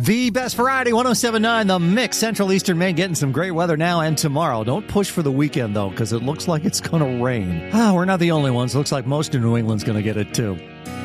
The best variety, 107.9 The Mix, Central Eastern Maine, getting some great weather now and tomorrow. Don't push for the weekend, though, because it looks like it's going to rain. We're not the only ones. Looks like most of New England's going to get it, too.